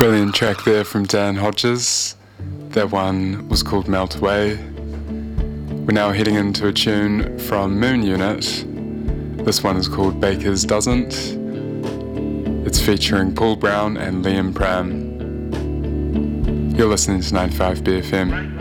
Brilliant track there from Dan Hodges. That one was called Melt Away. We're now heading into a tune from Moon Unit. This one is called Baker's Doesn't. It's featuring Paul Brown and Liam Pram. You're listening to 95 BFM.